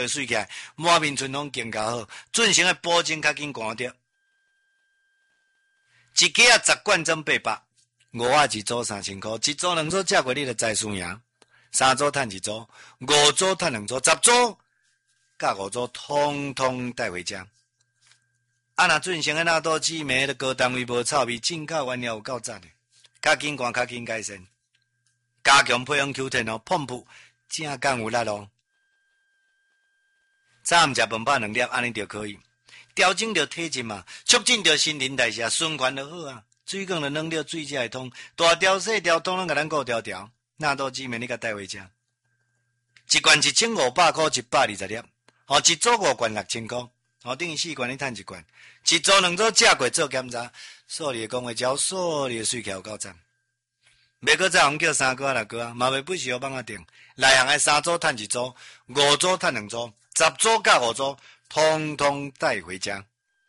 水起来，满面春风更加好，准成的保证较紧寒着。一家10罐装800，5仔一组3000块，一组2组吃过你就知输赢。3组赚1组，5组赚2组，10组甲5组通通带回家。啊，若准成的那多姊妹的高单位无臭味，进口原料有够赞的，较紧寒较紧改善，加强配方 Q10 哦，碰布正干有力哦。早暗食饭饱2粒，安尼就可以调整着体质嘛，促进着新陈代谢，循环就好啊。水管就软着，水才会通，大条细条统统甲咱顾条条。那多姊妹你甲带回家，一罐1500块，120粒，一组5罐6000块，等于4罐你赚1罐，一组2组吃过做检查，数理讲话招，数理水起有够赞。袂搁再互叫3个6个，嘛袂不时互放啊定。内行的3组赚1组，5组赚2组，10组甲5组，通通带回家。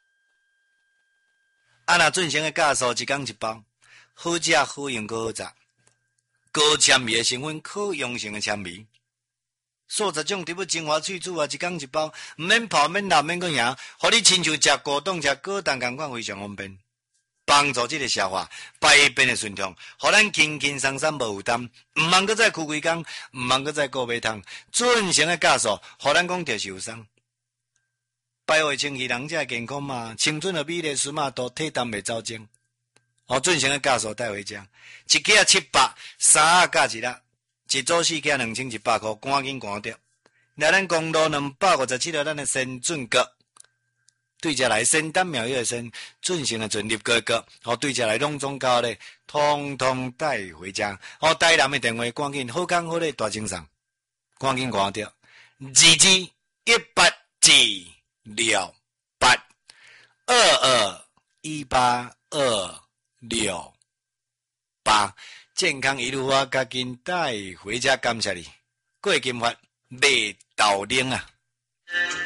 啊，若准成的价数1天1包，好食好用搁好食。高纤维的成分，可用性的纤维，数十种植物精华萃取啊，1天1包，唔免泡免辣免搁赢，互你亲像食果冻食果冻同款，非常方便，帮助这个消化排便的顺畅，互咱轻轻松松无负担，唔茫搁再开几工，唔茫搁再顾买汤，准成的价数，互咱讲就是有伤。排胃清气，人才会健康嘛，青春和美丽丝嘛，都体重袂走精。准成的价数带回家，一家700，3加1粒，一组4家2100块，赶紧赶着。来咱公路257号，咱的先准阁，对遮来仙丹妙药的仙，准成的准入哥哥，对遮来拢总交咧，通通带回家。台南的电话赶紧，好工好咧，大精神，赶紧赶着。22182218，健康一路啊，赶紧带回家，感谢你。过金发卖豆奶啊！